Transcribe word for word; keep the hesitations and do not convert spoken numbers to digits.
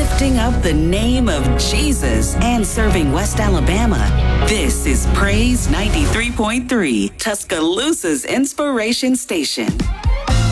lifting up the name of Jesus and serving West Alabama. This is Praise ninety-three point three, Tuscaloosa's inspiration station.